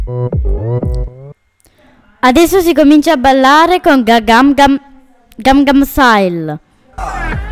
Adesso si comincia a ballare con Gangnam Style.